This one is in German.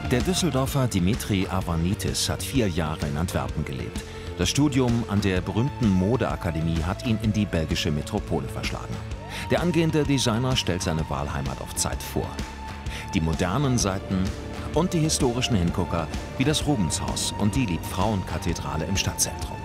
Der Düsseldorfer Dimitri Avanitis hat 4 Jahre in Antwerpen gelebt. Das Studium an der berühmten Modeakademie hat ihn in die belgische Metropole verschlagen. Der angehende Designer stellt seine Wahlheimat auf Zeit vor. Die modernen Seiten und die historischen Hingucker wie das Rubenshaus und die Liebfrauenkathedrale im Stadtzentrum.